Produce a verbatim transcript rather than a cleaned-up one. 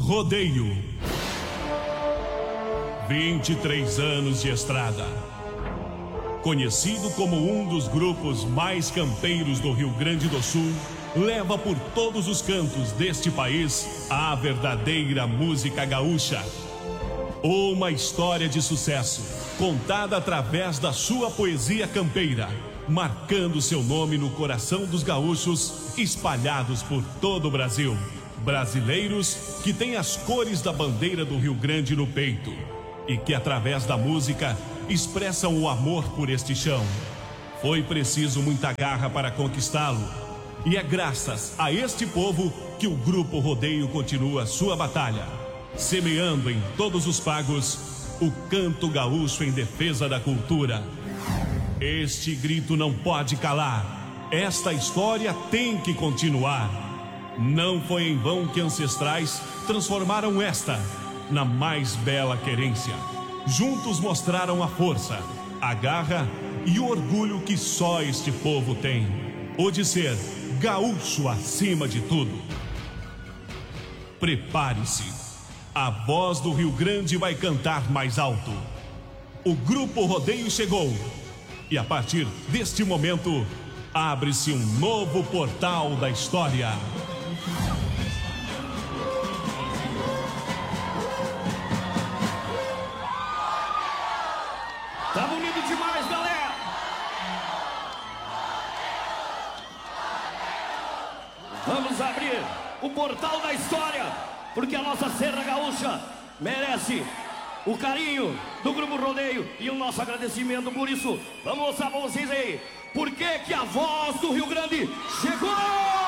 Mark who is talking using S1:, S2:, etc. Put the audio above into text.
S1: Rodeio. vinte e três anos de estrada. Conhecido como um dos grupos mais campeiros do Rio Grande do Sul, leva por todos os cantos deste país a verdadeira música gaúcha. Uma história de sucesso, contada através da sua poesia campeira, marcando seu nome no coração dos gaúchos espalhados por todo o Brasil. Brasileiros que têm as cores da bandeira do Rio Grande no peito e que, através da música, expressam o amor por este chão. Foi preciso muita garra para conquistá-lo, e é graças a este povo que o Grupo Rodeio continua sua batalha, semeando em todos os pagos o canto gaúcho em defesa da cultura. Este grito não pode calar. Esta história tem que continuar. Não foi em vão que ancestrais transformaram esta na mais bela querência. Juntos mostraram a força, a garra e o orgulho que só este povo tem, o de ser gaúcho acima de tudo. Prepare-se, a voz do Rio Grande vai cantar mais alto. O Grupo Rodeio chegou, e a partir deste momento abre-se um novo portal da história.
S2: Tá bonito demais, galera! Vamos abrir o portal da história, porque a nossa Serra Gaúcha merece o carinho do Grupo Rodeio e o nosso agradecimento por isso. Vamos mostrar pra vocês aí por que que a voz do Rio Grande chegou!